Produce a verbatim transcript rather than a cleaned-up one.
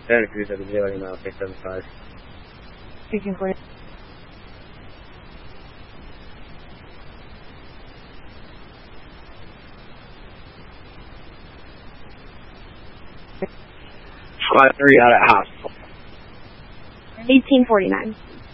Santa Cruz at the zero email six seven five. Speaking for you. Squad three out at hospital. eighteen forty-nine.